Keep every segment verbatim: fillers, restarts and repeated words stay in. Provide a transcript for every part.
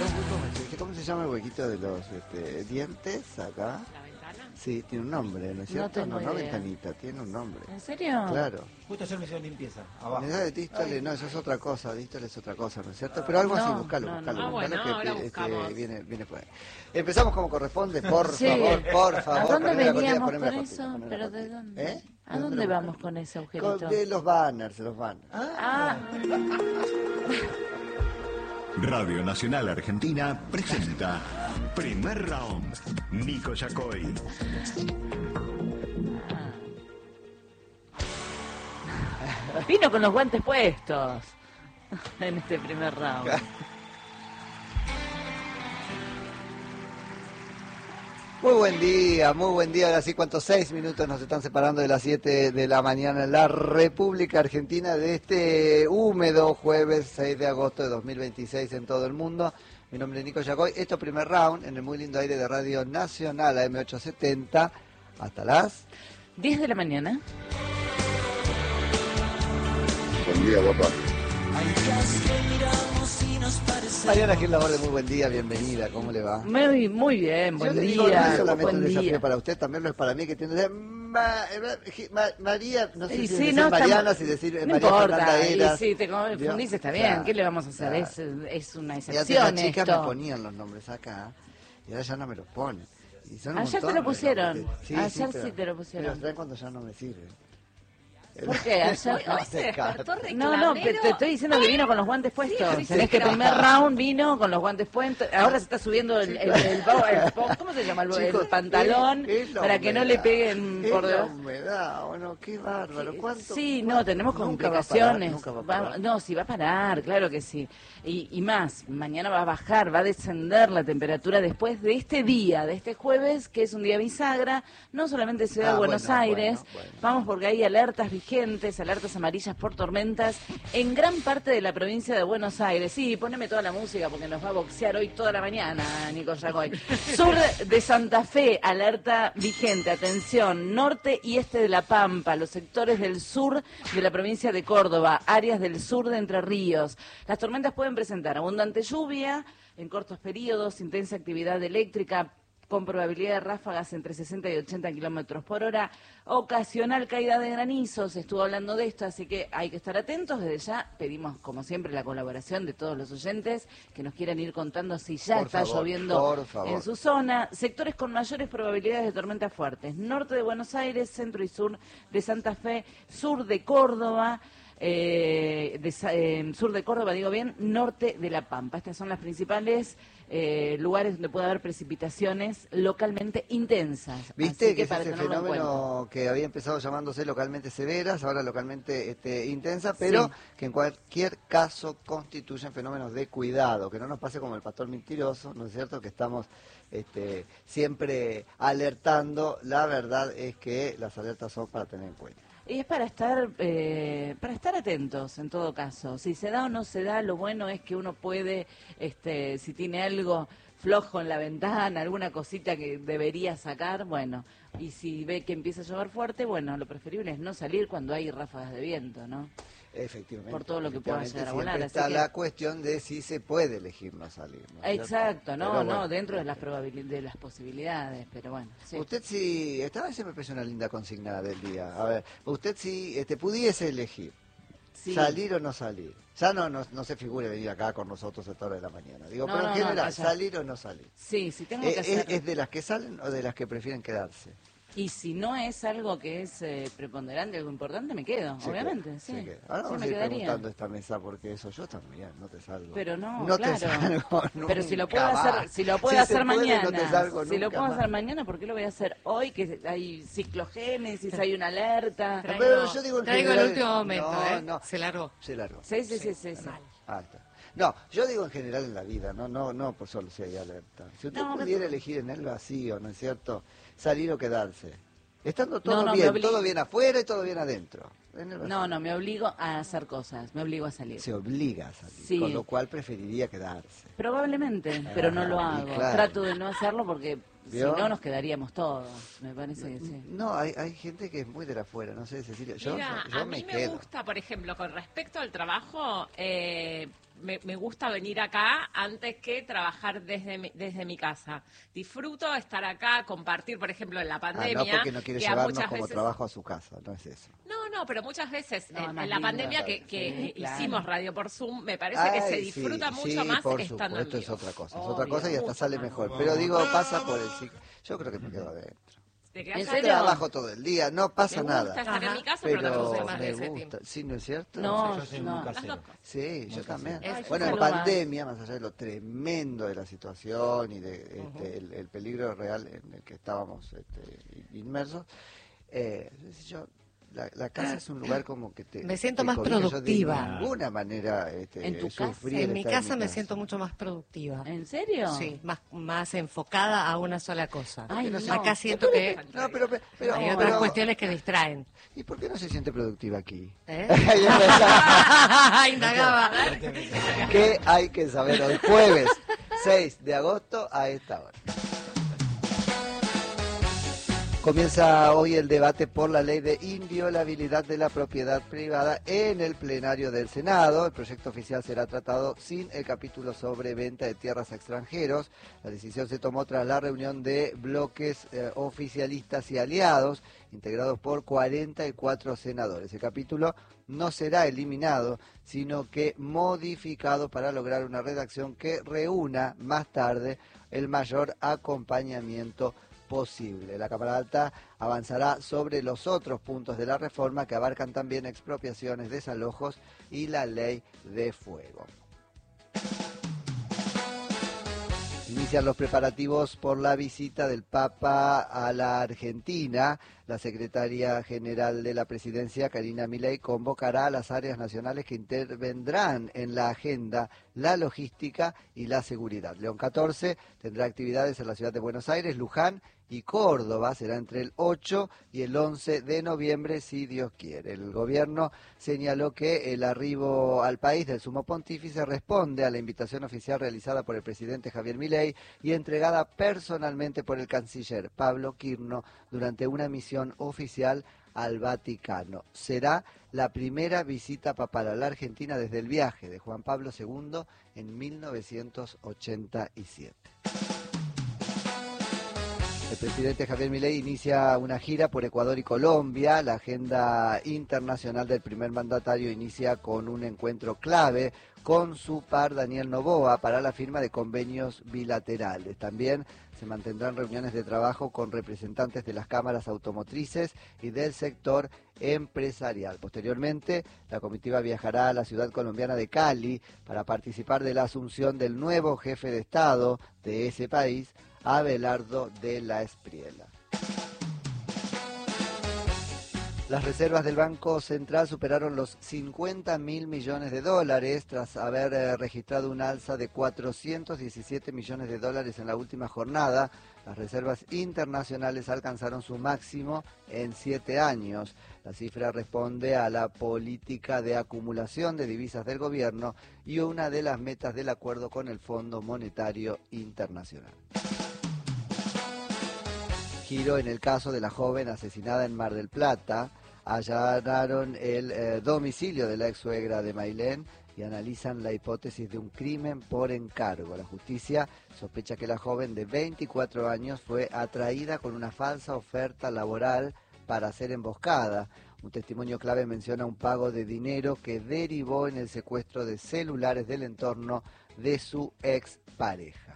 ¿Cómo se llama el huequito de los este, dientes acá? ¿La ventana? Sí, tiene un nombre, ¿no es cierto? No tengo no, no idea. ventanita, tiene un nombre. ¿En serio? Claro. Justo ayer me hicieron limpieza, abajo. Unidad de dístole, no, eso es otra cosa, dístole es otra cosa, ¿no es cierto? Pero algo No, así, buscalo, no, buscalo, no. buscalo, Ah, bueno, que ahora este, buscamos. viene, viene por ahí. Empezamos como corresponde, por Sí. favor, por favor. ¿A dónde poneme la cortina, veníamos poneme la con cortina, eso? poneme la ¿Pero de cortina. dónde? ¿Eh? ¿A dónde lo vamos buscamos? con ese Con- agujerito? de los banners, de los banners. Ah, Radio Nacional Argentina presenta Primer Round. Nico Yacoy. vino con los guantes puestos en este primer round. Muy buen día, muy buen día. Ahora sí, ¿cuántos? Seis minutos nos están separando de las siete de la mañana en la República Argentina de este húmedo jueves seis de agosto de dos mil veintiséis en todo el mundo. Mi nombre es Nico Yacoy. Esto primer round en el muy lindo aire de Radio Nacional A M ochocientos setenta hasta las diez de la mañana. Buen día, papá. Mariana Gil Laborde, muy buen día, bienvenida, ¿cómo le va? Muy, muy bien, buen Yo le día. digo, no es solamente buen un desafío día. para usted, también lo es para mí, que tiene... Ma- Ma- María, no sé Y si sí, decir no, Mariana, estamos- si decir no María importa, Fernanda y Eras. si te confundís está bien, Claro, ¿qué le vamos a hacer? claro. Es, es una Y antes excepción las chicas esto. me ponían los nombres acá, y ahora ya no me los ponen. Y son un Ayer te montón lo de pusieron. nombres. Sí, Ayer pero- sí te lo pusieron. Pero traen cuando ya no me sirven. ¿Por qué? Ayer No no. se descarta. No, no, te, te estoy diciendo que vino con los guantes puestos. sí, sí, en este pero- primer round vino con los guantes puestos. Ahora se está subiendo el, el, el, el- el- ¿cómo se llama? El, el Chicos, pantalón es- es la para que no humedad. le peguen Es por la debajo. humedad, bueno, qué bárbaro. ¿Cuánto? Sí, no, tenemos Nunca va a parar, complicaciones. nunca va a Va- parar. no, sí, va a parar, claro que sí. Y, y más, mañana va a bajar, va a descender la temperatura después de este día, de este jueves, que es un día bisagra, no solamente en Ciudad Ah, de Buenos bueno, Aires, bueno, bueno. vamos porque hay alertas vigentes, alertas amarillas por tormentas en gran parte de la provincia de Buenos Aires. Sí, poneme toda la música porque nos va a boxear hoy toda la mañana, Nico Yacoy. Sur de Santa Fe, alerta vigente, atención, norte y este de La Pampa, los sectores del sur de la provincia de Córdoba, áreas del sur de Entre Ríos. Las tormentas pueden presentar abundante lluvia en cortos periodos, intensa actividad eléctrica, con probabilidad de ráfagas entre sesenta y ochenta kilómetros por hora, ocasional caída de granizos, estuvo hablando de esto, así que hay que estar atentos. Desde ya pedimos, como siempre, la colaboración de todos los oyentes que nos quieran ir contando si ya Por está favor, lloviendo por favor. en su zona. Sectores con mayores probabilidades de tormentas fuertes: norte de Buenos Aires, centro y sur de Santa Fe, sur de Córdoba. Eh, de, Sa- eh, sur de Córdoba, digo bien, norte de La Pampa. Estas son las principales eh, lugares donde puede haber precipitaciones localmente intensas. ¿Viste Así que, es para ese tenerlo en cuenta. fenómeno que había empezado llamándose localmente severas, ahora localmente este, intensa, pero Sí. que en cualquier caso constituyen fenómenos de cuidado, que no nos pase como el pastor mentiroso, ¿no es cierto? Que estamos este, siempre alertando. La verdad es que las alertas son para tener en cuenta. Y es para estar eh, para estar atentos en todo caso. Si se da o no se da, lo bueno es que uno puede, este, si tiene algo flojo en la ventana, alguna cosita que debería sacar, bueno, y si ve que empieza a llover fuerte, bueno, lo preferible es no salir cuando hay ráfagas de viento, ¿no? Efectivamente. Por todo lo que pueda efectivamente, llegar a siempre volar, así está que- la cuestión de si se puede elegir no salir. ¿no es cierto? Exacto, no, Pero no, bueno, dentro de las este, probabili- de las posibilidades, pero bueno, sí. Usted si, esta vez se me parece una linda consigna del día. A ver, usted si este, pudiese elegir Sí. salir o no salir, ya no, no, no se figure venir acá con nosotros a esta hora de la mañana. Digo, No, pero no, en no, general, vaya. salir o no salir. Sí, si tengo Eh, que ¿Es, hacer... es de las que salen o de las que prefieren quedarse? Y si no es algo que es eh, preponderante, algo importante, me quedo, Se obviamente, queda, sí. se queda. Ahora Sí, vamos me a ir quedaría. preguntando esta mesa porque eso yo también, no te salgo. Pero no, no claro. te salgo Pero si lo nunca puedo hacer, más. si lo puedo Si se hacer puede, mañana, no te salgo si lo nunca puedo más. hacer mañana, ¿por qué lo voy a hacer hoy que hay ciclogénesis, hay una alerta? Traigo, Pero yo digo en traigo general- el último momento, no, ¿eh? no. Se largó. Se largó. Sí, sí, sí, sí, sí. Ah, está. No, yo digo en general en la vida, no no no por solo si hay alerta. Si usted No, pudiera pero- elegir en el vacío, ¿no es cierto? Salir o quedarse. Estando todo No, no, me bien, obli- todo bien afuera y todo bien adentro. En el basurero. No, no, me obligo a hacer cosas, me obligo a salir. Se obliga a salir, Sí. con lo cual preferiría quedarse. Probablemente, pero no lo Ah, hago. claro. Trato de no hacerlo porque ¿Vio? si no nos quedaríamos todos, me parece que sí. No, hay, hay gente que es muy de la afuera, no sé, Cecilia. Yo, Mira, yo a me mí me quedo. gusta, por ejemplo, con respecto al trabajo, eh, me, me gusta venir acá antes que trabajar desde mi, desde mi casa. Disfruto estar acá, compartir, por ejemplo, en la Ah, pandemia. no porque no quiere que a llevarnos muchas como veces- trabajo a su casa, no es eso. No, no, pero muchas veces No, en, más en la lindo. pandemia que, que Sí, claro. hicimos radio por Zoom, me parece que se Ay, disfruta sí, mucho sí, más por estando en supuesto, es vivo. otra cosa, es Obvio, otra cosa y hasta mucho sale más. mejor. Pero digo, pasa por el ciclo. Yo creo que me quedo adentro. ¿Te quedás ¿En acá? serio? Trabajo todo el día, no pasa Me nada. gusta estar en Ajá. mi casa, pero, tampoco Pero soy más de me ese gusta, team. ¿sí, no es cierto? No, Yo soy no. muy Las casero. dos cosas. Sí, yo Muy también. casero. Es Bueno, en saludable. pandemia, más allá de lo tremendo de la situación y de este, el, el peligro real en el que estábamos este, inmersos, eh, yo, la, la casa es un lugar como que te... Me siento te más cobija. Yo productiva. de ninguna manera este, ¿En tu casa? sufrí el En mi estar casa me casa. siento mucho más productiva. ¿En serio? Sí, más, más enfocada a una sola cosa. Ay, no. Acá siento que No, pero... pero, hay pero- otras cuestiones que distraen. ¿Y por qué no se siente productiva aquí? ¿Eh? Ahí empezamos. Indagaba. ¿Qué hay que saber hoy jueves seis de agosto a esta hora? Comienza hoy el debate por la ley de inviolabilidad de la propiedad privada en el plenario del Senado. El proyecto oficial será tratado sin el capítulo sobre venta de tierras a extranjeros. La decisión se tomó tras la reunión de bloques eh, oficialistas y aliados, integrados por cuarenta y cuatro senadores. El capítulo no será eliminado, sino que modificado para lograr una redacción que reúna más tarde el mayor acompañamiento posible. La Cámara Alta avanzará sobre los otros puntos de la reforma que abarcan también expropiaciones, desalojos y la ley de fuego. Inician los preparativos por la visita del Papa a la Argentina. La secretaria general de la presidencia, Karina Milei, convocará a las áreas nacionales que intervendrán en la agenda, la logística y la seguridad. León catorce tendrá actividades en la ciudad de Buenos Aires, Luján y Córdoba. Será entre el ocho y el once de noviembre, si Dios quiere. El gobierno señaló que el arribo al país del sumo pontífice responde a la invitación oficial realizada por el presidente Javier Milei y entregada personalmente por el canciller Pablo Quirno durante una misión oficial al Vaticano. Será la primera visita papal a la Argentina desde el viaje de Juan Pablo segundo en mil novecientos ochenta y siete. El presidente Javier Milei inicia una gira por Ecuador y Colombia. La agenda internacional del primer mandatario inicia con un encuentro clave con su par Daniel Noboa para la firma de convenios bilaterales. También se mantendrán reuniones de trabajo con representantes de las cámaras automotrices y del sector empresarial. Posteriormente, la comitiva viajará a la ciudad colombiana de Cali para participar de la asunción del nuevo jefe de Estado de ese país, Abelardo de la Espriella. Las reservas del Banco Central superaron los cincuenta mil millones de dólares tras haber eh, registrado un alza de cuatrocientos diecisiete millones de dólares en la última jornada. Las reservas internacionales alcanzaron su máximo en siete años. La cifra responde a la política de acumulación de divisas del gobierno y una de las metas del acuerdo con el Fondo Monetario Internacional. Giro en el caso de la joven asesinada en Mar del Plata. Allanaron el eh, domicilio de la ex suegra de Mailén y analizan la hipótesis de un crimen por encargo. La justicia sospecha que la joven de veinticuatro años fue atraída con una falsa oferta laboral para ser emboscada. Un testimonio clave menciona un pago de dinero que derivó en el secuestro de celulares del entorno de su ex pareja.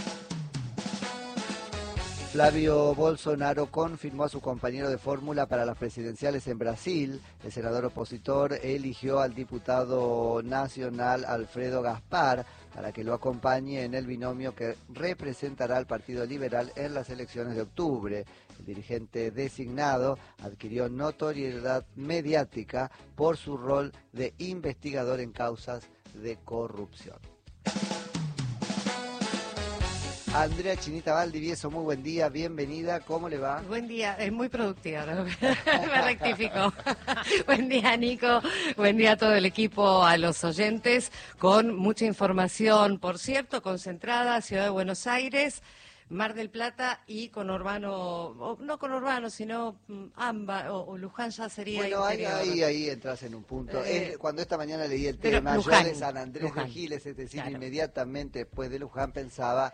Flavio Bolsonaro confirmó a su compañero de fórmula para las presidenciales en Brasil. El senador opositor eligió al diputado nacional Alfredo Gaspar para que lo acompañe en el binomio que representará al Partido Liberal en las elecciones de octubre. El dirigente designado adquirió notoriedad mediática por su rol de investigador en causas de corrupción. Andrea Chinita Valdivieso, muy buen día, bienvenida, ¿cómo le va? Buen día, es muy productiva, ¿no? Me rectifico. Buen día, Nico. Buen día a todo el equipo, a los oyentes, con mucha información, por cierto, concentrada, Ciudad de Buenos Aires, Mar del Plata y conurbano, o no conurbano, sino mm, AMBA o, o Luján ya sería Bueno, ahí, interior. ahí, ahí entras en un punto. Eh, Es- cuando esta mañana leí el pero tema, Luján, yo de San Andrés Luján, de Giles, es decir, claro. inmediatamente después de Luján pensaba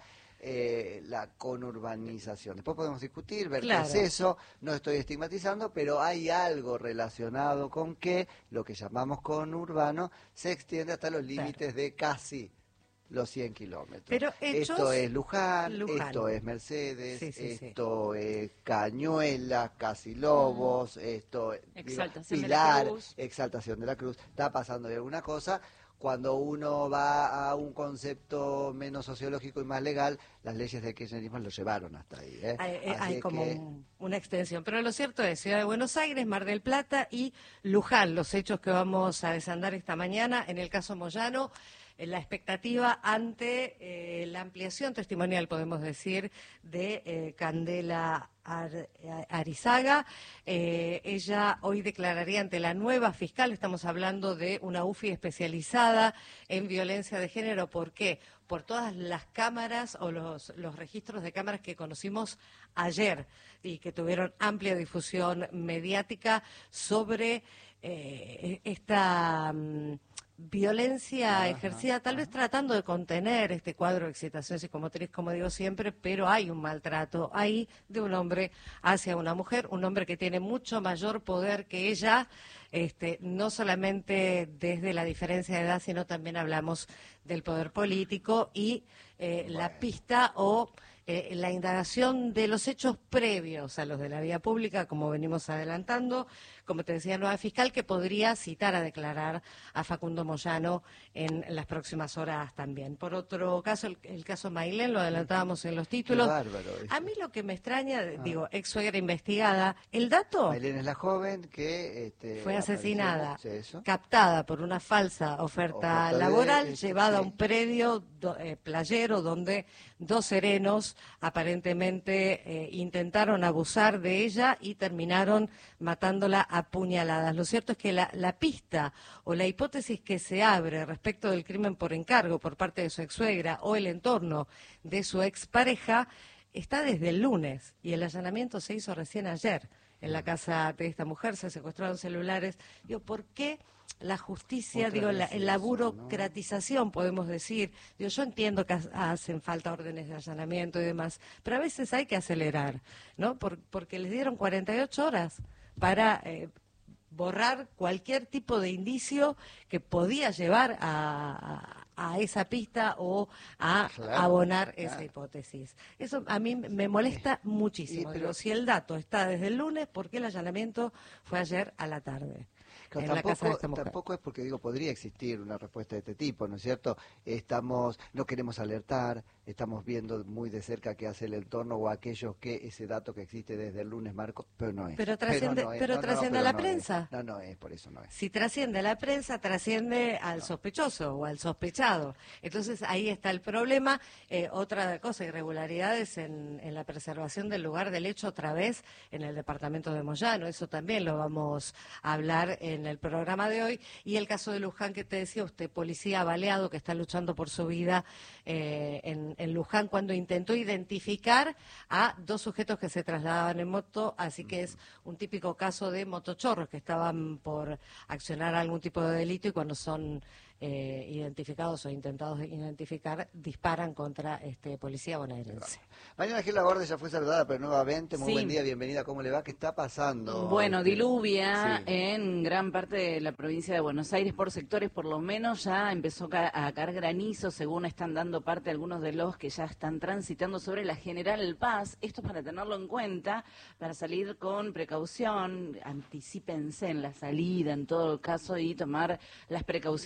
eh, la conurbanización. Después podemos discutir, ver Claro. qué es eso, no estoy estigmatizando, pero hay algo relacionado con que lo que llamamos conurbano se extiende hasta los límites de casi los cien kilómetros. Pero hechos, esto es Luján, Luján. esto es Mercedes, Sí, sí, sí. esto es Cañuelas, Casi Lobos, esto digo, Exaltación de la Pilar, Cruz. Exaltación de la Cruz. Está pasando de alguna cosa. Cuando uno va a un concepto menos sociológico y más legal, las leyes de kirchnerismo lo llevaron hasta ahí. ¿eh? Hay, eh, Así hay es como que- un- una extensión, pero lo cierto es Ciudad de Buenos Aires, Mar del Plata y Luján, los hechos que vamos a desandar esta mañana. En el caso Moyano, eh, la expectativa ante eh, la ampliación testimonial, podemos decir, de eh, Candela Ar- Arizaga. Eh, ella hoy declararía ante la nueva fiscal, estamos hablando de una U F I especializada en violencia de género. ¿Por qué? Por todas las cámaras o los, los registros de cámaras que conocimos ayer y que tuvieron amplia difusión mediática sobre eh, esta mm, violencia ejercida, tal vez tratando de contener este cuadro de excitación psicomotriz, como digo siempre, pero hay un maltrato ahí de un hombre hacia una mujer, un hombre que tiene mucho mayor poder que ella, este, no solamente desde la diferencia de edad, sino también hablamos del poder político y eh, la pista o eh, la indagación de los hechos previos a los de la vía pública, como venimos adelantando, como te decía, nueva fiscal que podría citar a declarar a Facundo Moyano en las próximas horas también. Por otro caso, el, el caso Mailén, lo adelantábamos en los títulos. Qué bárbaro eso. A mí lo que me extraña, digo, ex suegra investigada, el dato Mailén es la joven que este, fue asesinada, apareció- sí, eso. captada por una falsa oferta, Oferta de- laboral, este, llevada a sí. un predio do- eh, playero donde dos serenos aparentemente eh, intentaron abusar de ella y terminaron matándola a puñaladas. Lo cierto es que la, la pista o la hipótesis que se abre respecto del crimen por encargo por parte de su ex suegra o el entorno de su expareja está desde el lunes y el allanamiento se hizo recién ayer en la casa de esta mujer, se secuestraron celulares. Digo, ¿por qué la justicia, Otra digo, la, vez la eso, burocratización, podemos decir? Digo, yo entiendo que ha- hacen falta órdenes de allanamiento y demás, pero a veces hay que acelerar, ¿no? Por- porque les dieron cuarenta y ocho horas para eh, borrar cualquier tipo de indicio que podía llevar a, a- a esa pista o a Claro, abonar claro. esa hipótesis. Eso a mí me molesta muchísimo. Y, pero- Digo, si el dato está desde el lunes, ¿por qué el allanamiento fue ayer a la tarde? Claro, en la casa de esta tampoco, mujer. tampoco es porque digo, podría existir una respuesta de este tipo, ¿no es cierto? Estamos, no queremos alertar, estamos viendo muy de cerca qué hace el entorno o aquellos que ese dato que existe desde el lunes, Marco, pero no es. Pero trasciende- no es, pero no, no, trasciende pero a la no es. prensa. No, no es, por eso no es. Si trasciende a la prensa, trasciende al sospechoso o al sospechado. Entonces ahí está el problema. Eh, otra cosa, irregularidades en, en la preservación del lugar del hecho otra vez en el departamento de Moyano. Eso también lo vamos a hablar en el programa de hoy. Y el caso de Luján que te decía usted, policía baleado que está luchando por su vida eh, en, en Luján cuando intentó identificar a dos sujetos que se trasladaban en moto. Así que es un típico caso de motochorros que estaban por accionar algún tipo de delito y cuando son eh, identificados o intentados de identificar, disparan contra este policía bonaerense. Mariana Gil Laborde ya fue saludada, pero nuevamente, muy Sí. buen día, bienvenida, ¿cómo le va? ¿Qué está pasando? Bueno, Este, diluvia sí. en gran parte de la provincia de Buenos Aires por sectores, por lo menos ya empezó ca- a caer granizo, según están dando parte algunos de los que ya están transitando sobre la General Paz. Esto es para tenerlo en cuenta, para salir con precaución, anticípense en la salida en todo caso y tomar las precauciones del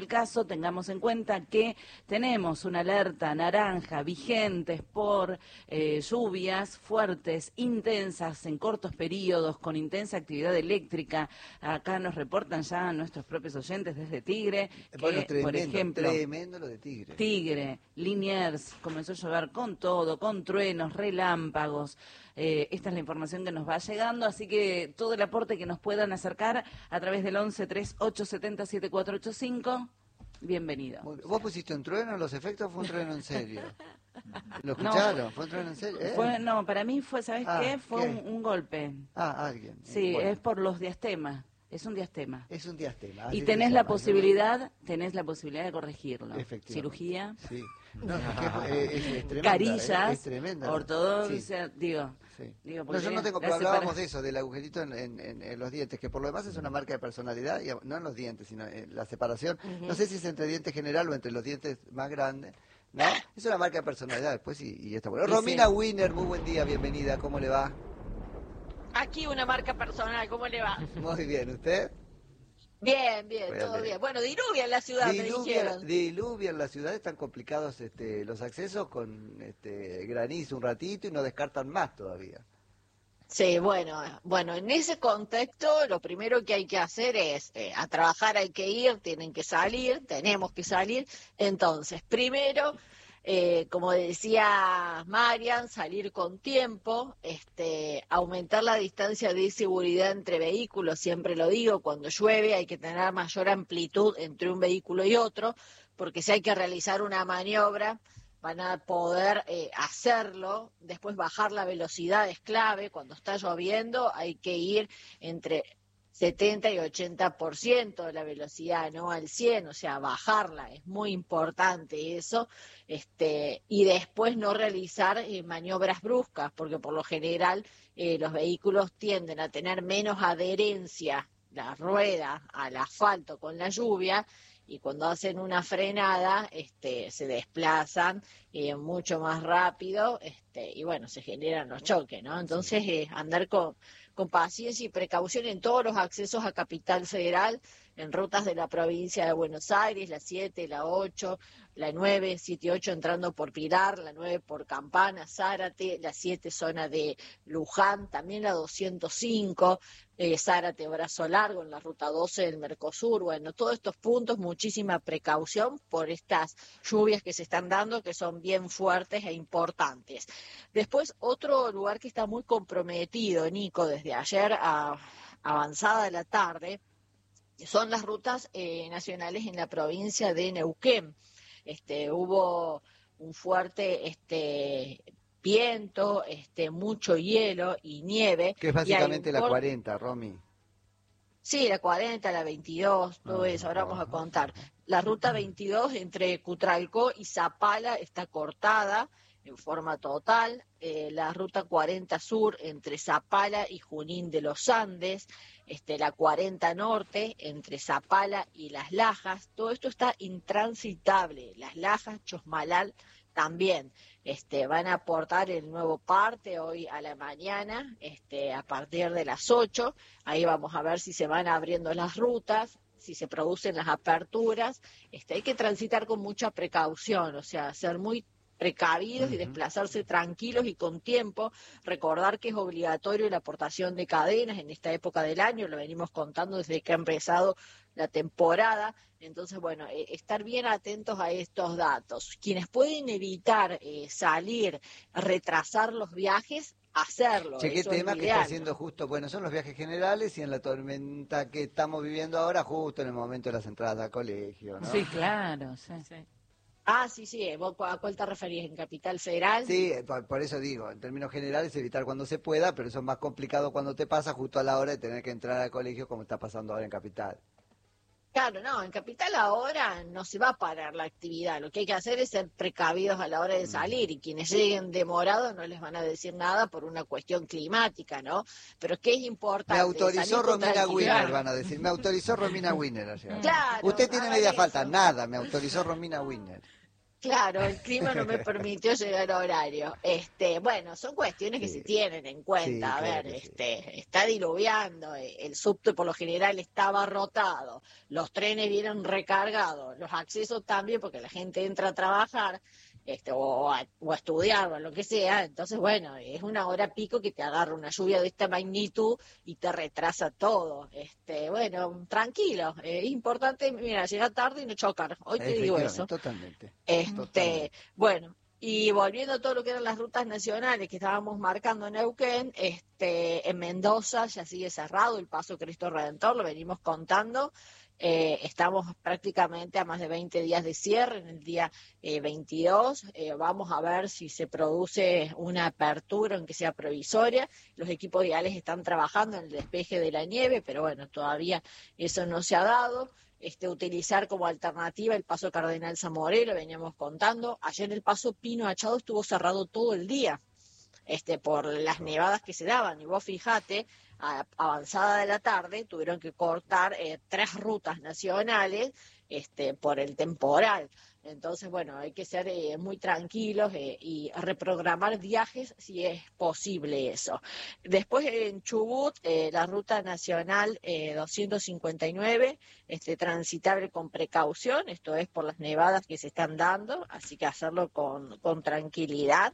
el caso, tengamos en cuenta que tenemos una alerta naranja vigente por eh, lluvias fuertes, intensas, en cortos periodos, con intensa actividad eléctrica. Acá nos reportan ya nuestros propios oyentes desde Tigre, que, Bueno, tremendo, por ejemplo, tremendo lo de Tigre. Tigre, Liniers, comenzó a llover con todo, con truenos, relámpagos. Eh, esta es la información que nos va llegando, así que todo el aporte que nos puedan acercar a través del once tres ocho siete cero siete cuatro ocho cinco, bienvenido. ¿Vos pusiste un trueno en los efectos o fue un trueno en serio? ¿Lo escucharon? No. ¿Fue un trueno en serio? ¿Eh? Fue, no, para mí fue, ¿sabes Ah, qué? Fue ¿qué? un, un golpe. Ah, alguien. Sí, Bueno, es por los diastemas. Es un diastema. es un diastema. así Y se tenés la llama, ¿no? posibilidad, tenés la posibilidad de corregirlo. Efectivamente. Cirugía, Sí. No, es, que, eh, es, es tremenda, carillas, eh, es tremenda. ortodoncia, digo. Sí. digo No, porque yo no tengo, la pero hablábamos separa- de eso, del agujerito en, en- en- en los dientes, que por lo demás es una marca de personalidad, y no en los dientes, sino en la separación. No sé si es entre diente general o entre los dientes más grandes, ¿no? Es una marca de personalidad después y, y está bueno. Y Romina sí. Wiener, muy buen día, bienvenida, ¿cómo le va? Aquí una marca personal, ¿cómo le va? Muy bien, ¿usted? Bien, bien, Bueno, todo bien. bien. Bueno, diluvia en la ciudad, me Diluvia, dijeron. diluvia en la ciudad, están complicados este, los accesos con este, granizo un ratito y no descartan más todavía. Sí, bueno, bueno, en ese contexto lo primero que hay que hacer es, eh, a trabajar hay que ir, tienen que salir, tenemos que salir. Entonces, primero, eh, como decía Marian, salir con tiempo, este, aumentar la distancia de seguridad entre vehículos, siempre lo digo, cuando llueve hay que tener mayor amplitud entre un vehículo y otro, porque si hay que realizar una maniobra, van a poder eh, hacerlo, después bajar la velocidad es clave, cuando está lloviendo hay que ir entre setenta y ochenta por ciento de la velocidad, no al cien, o sea, bajarla, es muy importante eso, este, y después no realizar eh, maniobras bruscas, porque por lo general eh, los vehículos tienden a tener menos adherencia, la rueda al asfalto con la lluvia, y cuando hacen una frenada este, se desplazan eh, mucho más rápido este, y bueno, se generan los choques, ¿no? Entonces eh, andar con, con paciencia y precaución en todos los accesos a Capital Federal, en rutas de la provincia de Buenos Aires, la siete, la ocho, la nueve, siete y ocho entrando por Pilar, la nueve por Campana, Zárate, la siete zona de Luján, también la doscientos cinco, eh, Zárate, Brazo Largo, en la ruta doce del Mercosur. Bueno, todos estos puntos, muchísima precaución por estas lluvias que se están dando, que son bien fuertes e importantes. Después, otro lugar que está muy comprometido, Nico, desde ayer a avanzada la tarde, son las rutas eh, nacionales en la provincia de Neuquén. Este, hubo un fuerte este, viento, este, mucho hielo y nieve. Que es y hay básicamente un la cor- cuarenta, Romy. Sí, la cuarenta, la veintidós, todo Ah, eso, ahora vamos a ajá. contar. La ruta veintidós entre Cutralcó y Zapala está cortada en forma total. Eh, la ruta cuarenta sur entre Zapala y Junín de los Andes, este, la cuarenta norte entre Zapala y Las Lajas, todo esto está intransitable. Las Lajas, Chosmalal también. Este, van a aportar el nuevo parte hoy a la mañana, este, a partir de las ocho. Ahí vamos a ver si se van abriendo las rutas, si se producen las aperturas. Este, hay que transitar con mucha precaución, o sea, ser muy precavidos y desplazarse tranquilos y con tiempo. Recordar que es obligatorio la aportación de cadenas en esta época del año, lo venimos contando desde que ha empezado la temporada. Entonces, bueno, eh, estar bien atentos a estos datos. Quienes pueden evitar eh, salir, retrasar los viajes, hacerlo. Che, qué Eso es tema lo que está ideal. haciendo justo, bueno, son los viajes generales y en la tormenta que estamos viviendo ahora, justo en el momento de las entradas al colegio, ¿no? Sí, claro, sí. Sí. Ah, sí, sí, ¿vos a cuál te referís? ¿En Capital Federal? Sí, eh, por, por eso digo, en términos generales evitar cuando se pueda, pero eso es más complicado cuando te pasa justo a la hora de tener que entrar al colegio como está pasando ahora en Capital. Claro, no, en Capital ahora no se va a parar la actividad, lo que hay que hacer es ser precavidos a la hora de salir y quienes lleguen demorados no les van a decir nada por una cuestión climática, ¿no? Pero es que es importante. Me autorizó salir con Romina tranquilidad. Winner, van a decir, me autorizó Romina Winner ayer. Claro, Usted tiene hagan media eso. falta, nada, me autorizó Romina Winner. Claro, el clima no me permitió llegar a horario. Este, bueno, son cuestiones que Sí. se tienen en cuenta. Sí, A claro ver, que sí. este, está diluviando, eh, el subte por lo general está abarrotado, los trenes vienen recargados, los accesos también, porque la gente entra a trabajar, este, o a, o a estudiar, o lo que sea. Entonces, bueno, es una hora pico que te agarra una lluvia de esta magnitud y te retrasa todo. Este, bueno, tranquilo, eh, es importante, mira, llegar tarde y no chocar. Hoy te digo Efectivamente, eso. totalmente. Este, Totalmente. bueno, y volviendo a todo lo que eran las rutas nacionales que estábamos marcando en Neuquén, este, en Mendoza ya sigue cerrado el paso Cristo Redentor, lo venimos contando. Eh, estamos prácticamente a más de veinte días de cierre, en el día eh, veintidós. Eh, vamos a ver si se produce una apertura, aunque sea provisoria. Los equipos viales están trabajando en el despeje de la nieve, pero bueno, todavía eso no se ha dado. Este, utilizar como alternativa el paso Cardenal Zamoré, lo veníamos contando. Ayer el paso Pino Achado estuvo cerrado todo el día, este, por las nevadas que se daban. Y vos fijate, a avanzada de la tarde tuvieron que cortar eh, tres rutas nacionales este, por el temporal. Entonces, bueno, hay que ser eh, muy tranquilos eh, y reprogramar viajes si es posible eso. Después en Chubut, eh, la ruta nacional eh, doscientos cincuenta y nueve, este, transitable con precaución, esto es por las nevadas que se están dando, así que hacerlo con, con tranquilidad.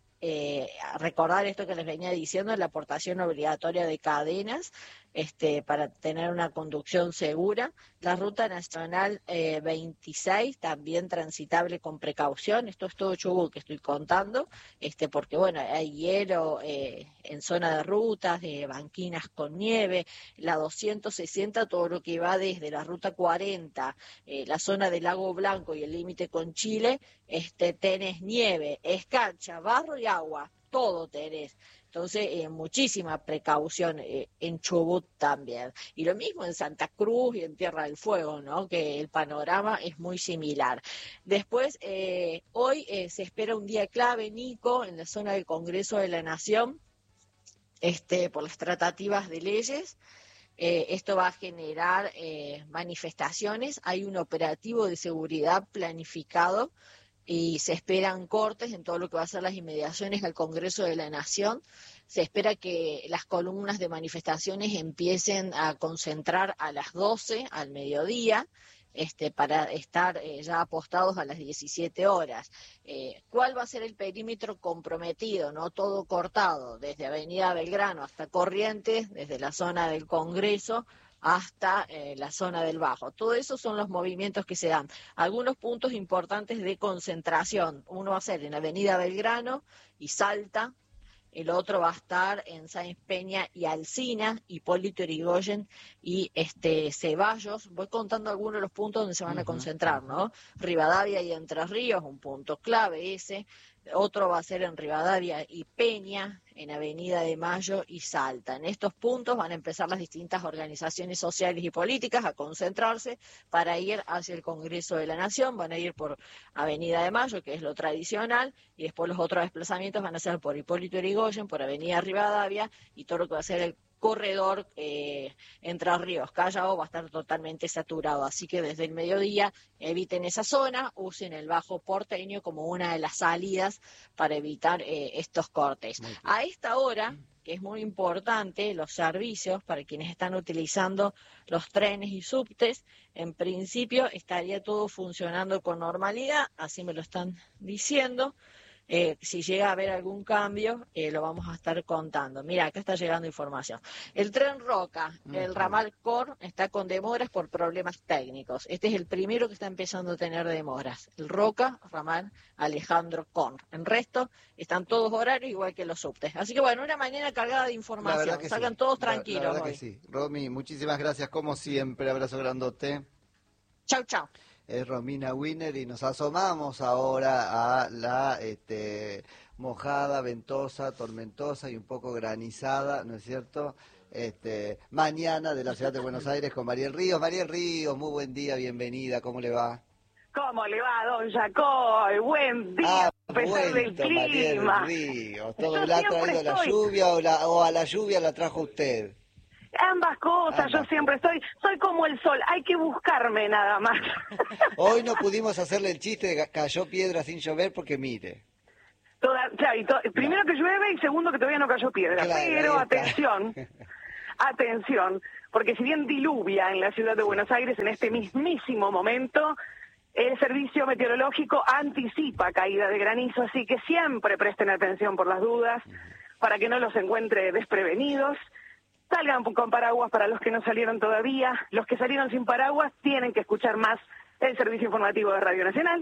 Eh, recordar esto que les venía diciendo, la aportación obligatoria de cadenas este, para tener una conducción segura. La ruta nacional eh, veintiséis, también transitable con precaución. Esto es todo Chubut que estoy contando, este, porque bueno, hay hielo eh, en zona de rutas, de banquinas con nieve. La doscientos sesenta, todo lo que va desde la ruta cuarenta, eh, la zona del Lago Blanco y el límite con Chile, este, tenés nieve, escarcha, barro y agua, todo tenés. Entonces, eh, muchísima precaución eh, en Chubut también. Y lo mismo en Santa Cruz y en Tierra del Fuego, ¿no? Que el panorama es muy similar. Después, eh, hoy eh, se espera un día clave, Nico, en la zona del Congreso de la Nación, este, por las tratativas de leyes. Eh, esto va a generar eh, manifestaciones. Hay un operativo de seguridad planificado y se esperan cortes en todo lo que va a ser las inmediaciones al Congreso de la Nación. Se espera que las columnas de manifestaciones empiecen a concentrar a las doce, al mediodía, este, para estar eh, ya apostados a las diecisiete horas. Eh, ¿Cuál va a ser el perímetro comprometido? No todo cortado, desde Avenida Belgrano hasta Corrientes, desde la zona del Congreso hasta eh, la zona del Bajo. Todo eso son los movimientos que se dan. Algunos puntos importantes de concentración. Uno va a ser en Avenida Belgrano y Salta. El otro va a estar en Sáenz Peña y Alsina, Hipólito Yrigoyen y este Ceballos. Voy contando algunos de los puntos donde se van a concentrar, ¿no? Rivadavia y Entre Ríos, un punto clave ese. Otro va a ser en Rivadavia y Peña, en Avenida de Mayo y Salta. En estos puntos van a empezar las distintas organizaciones sociales y políticas a concentrarse para ir hacia el Congreso de la Nación. Van a ir por Avenida de Mayo, que es lo tradicional, y después los otros desplazamientos van a ser por Hipólito Yrigoyen, por Avenida Rivadavia y todo lo que va a ser el corredor eh, Entre Ríos, Callao va a estar totalmente saturado, así que desde el mediodía eviten esa zona, usen el Bajo Porteño como una de las salidas para evitar eh, estos cortes. A esta hora, que es muy importante, los servicios para quienes están utilizando los trenes y subtes, en principio estaría todo funcionando con normalidad, así me lo están diciendo. Eh, si llega a haber algún cambio, eh, lo vamos a estar contando. Mira, acá está llegando información. El tren Roca, el ramal Cor, está con demoras por problemas técnicos. Este es el primero que está empezando a tener demoras. El Roca, ramal Alejandro Cor. En resto, están todos horarios igual que los subtes. Así que bueno, una mañana cargada de información. Salgan sí. todos La, tranquilos la verdad hoy. que sí. Romy, muchísimas gracias como siempre. Abrazo grandote. Chau, chau. Es Romina Winner y nos asomamos ahora a la este, mojada, ventosa, tormentosa y un poco granizada, ¿no es cierto? Este, mañana de la ciudad de Buenos Aires con Mariel Ríos. Mariel Ríos, muy buen día, bienvenida, ¿cómo le va? ¿Cómo le va, don Jacoy? Buen día, Ah, a pesar del vuelto, Mariel clima. Ríos. ¿Todo Yo le ha siempre traído la estoy- lluvia o, la, o a la lluvia la trajo usted? Ambas cosas, Ambas yo siempre estoy, soy como el sol, hay que buscarme nada más. Hoy no pudimos hacerle el chiste de que cayó piedra sin llover porque mire. Toda, claro, y to- primero que llueve y segundo que todavía no cayó piedra. Claro, ahí Pero está. atención, atención, porque si bien diluvia en la ciudad de Buenos Aires en este mismísimo momento, el servicio meteorológico anticipa caída de granizo, así que siempre presten atención por las dudas, para que no los encuentre desprevenidos. Salgan con paraguas para los que no salieron todavía. Los que salieron sin paraguas tienen que escuchar más el servicio informativo de Radio Nacional.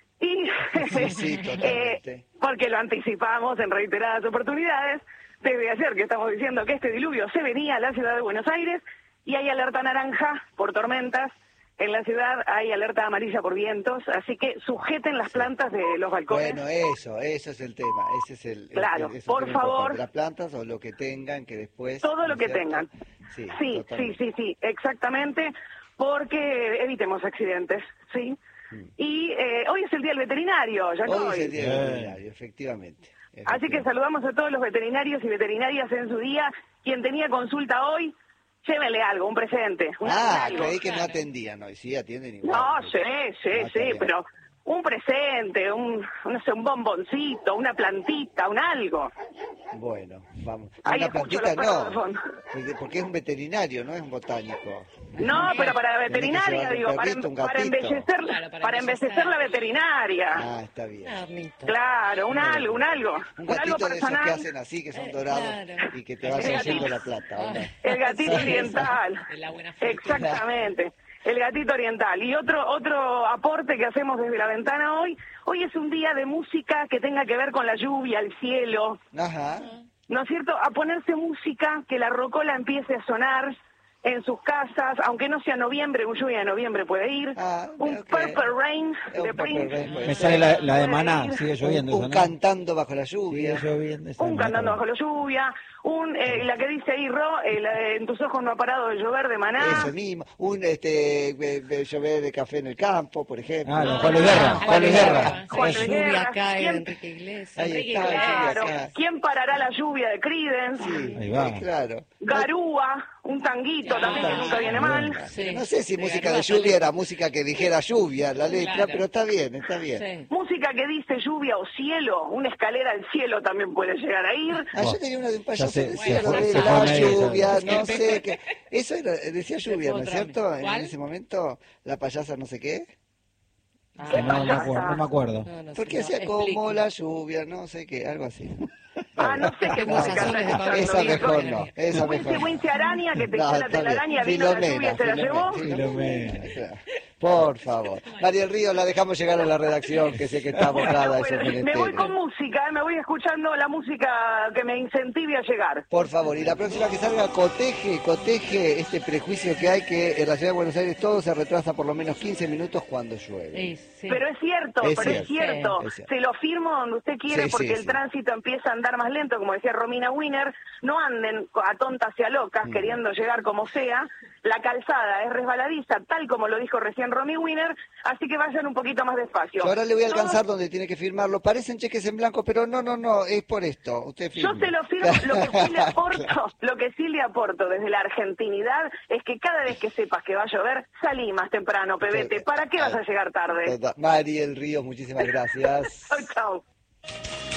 Y Sí, sí, totalmente. eh, porque lo anticipamos en reiteradas oportunidades desde ayer que estamos diciendo que este diluvio se venía a la ciudad de Buenos Aires y hay alerta naranja por tormentas. En la ciudad hay alerta amarilla por vientos, así que sujeten las plantas de los balcones. Bueno, eso, eso es el tema. Ese es el. el- Claro, el- es un por tema importante. favor. Las plantas o lo que tengan que después. Todo lo ¿no que es cierto? tengan. Sí, Sí, sí, totalmente. sí, sí, exactamente, porque evitemos accidentes, ¿sí? Y eh, hoy es el Día del Veterinario, ya Mm. Hoy es el día del Eh. veterinario, efectivamente. Así que Efectivamente. saludamos a todos los veterinarios y veterinarias en su día. Quien tenía consulta hoy, llévenle algo, un presente. un Ah, algo. creí que no claro. atendían hoy, sí, atienden igual. No, sí, sí, Ah, está sí, bien. pero un presente, un, no sé, un bomboncito, una plantita, un algo. Bueno, vamos. Ahí Una escucho plantita los perros de no, fondo. porque- porque es un veterinario, no es un botánico. No, pero para la Tenés que veterinaria, llevarle un digo, para, perrito, un para gatito. embellecer, Claro, para para embellecer embellecer. la veterinaria. Ah, está bien. Arnito. Claro, un algo, un algo. Un Un algo gatito de esos que personal. hacen así, que son Eh, dorados claro. y que te vas El haciendo gatito. la plata. ¿o no? El gatito oriental. De la buena fortuna. Exactamente. El gatito oriental. Y otro otro aporte que hacemos desde la ventana hoy, hoy es un día de música que tenga que ver con la lluvia, el cielo, Ajá. ¿no es cierto? A ponerse música, que la rocola empiece a sonar en sus casas, aunque no sea noviembre, un lluvia de noviembre puede ir. Ah, un ok. Purple Rain Un de Purple Prince. Rain puede Me ser. sale la, la de Puede Maná, ir. sigue Un, lloviendo. un ¿no? cantando bajo la Sigue lluvia. lloviendo. esa Un me cantando bajo acuerdo. la lluvia, un eh, la que dice ahí, Ro, eh, la de en tus ojos no ha parado de llover de Maná. Eso mismo. Un este eh, eh, llover de café en el campo, por ejemplo. Ah, Juan Luis Guerra. Ah, Juan Luis Guerra. Juan La Luis lluvia Guerra. cae de ¿Quién- Enrique Iglesias. Ahí Enrique está, Iglesias. Claro. acá. ¿Quién parará la lluvia de Creedence? Sí, Ahí va. eh, claro. Garúa, un tanguito Ah, también que nunca viene mal. Sí. No sé si De música de Garúa, lluvia era música que dijera lluvia, la letra, Claro. pero está bien, está bien. Sí. Música que dice lluvia o cielo, una escalera al cielo también puede llegar a ir. Ah, yo tenía una de un payaso se- que se decía lo fue- de se la fue medio, lluvia, ya. no sé qué. Eso era, decía lluvia, ¿no es otra. cierto? En ¿Cuál? ese momento, la payasa no sé qué. Que no, me acuerdo, no me acuerdo. No, no sé, Porque no, hacía como explique. la lluvia, no sé qué, algo así. Ah, no sé qué Qué música sensaciones de está Pablo Esa escuchando, mejor Nico. no, esa Wincy mejor. Wincy Araña que te No, echó la está bien. telaraña, vino la lluvia y se la llevó. Filomena. Claro. Por favor. María del Río, la dejamos llegar a la redacción, que sé que está abocada a esos Bueno, me voy menesteres. con música, eh, me voy escuchando la música que me incentive a llegar. Por favor, y la próxima que salga, coteje, coteje este prejuicio que hay que en la ciudad de Buenos Aires todo se retrasa por lo menos quince minutos cuando llueve. Sí, sí. Pero es cierto, Es pero es cierto, cierto. es cierto. Se lo firmo donde usted quiere Sí, porque sí, el sí. tránsito empieza a andar más lento, como decía Romina Wiener. No anden a tontas y a locas Mm. queriendo llegar como sea. La calzada es resbaladiza, tal como lo dijo recién Romy Wiener, así que vayan un poquito más despacio. Yo ahora le voy a Todos- alcanzar donde tiene que firmarlo. Parecen cheques en blanco, pero no, no, no, es por esto. Usted Yo firme. se lo firmo, lo que sí le aporto, Claro. lo que sí le aporto desde la argentinidad es que cada vez que sepas que va a llover, salí más temprano, pebete. ¿Para qué vas a llegar tarde? Total. Mari del Río, muchísimas gracias. Chau, chau.